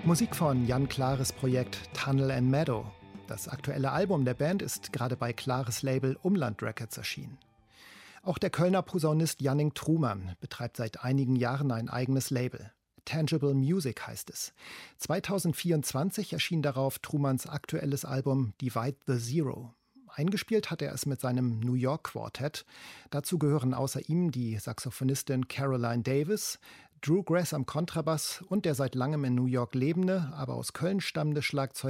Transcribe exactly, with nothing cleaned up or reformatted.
Musik von Jan Klares Projekt Tunnel and Meadow. Das aktuelle Album der Band ist gerade bei Klares Label Umland Records erschienen. Auch der Kölner Posaunist Janning Truhmann betreibt seit einigen Jahren ein eigenes Label. Tangible Music heißt es. zweitausendvierundzwanzig erschien darauf Truhmanns aktuelles Album Divide the Zero. Eingespielt hat er es mit seinem New York Quartett. Dazu gehören außer ihm die Saxophonistin Caroline Davis, Drew Grass am Kontrabass und der seit langem in New York lebende, aber aus Köln stammende Schlagzeuger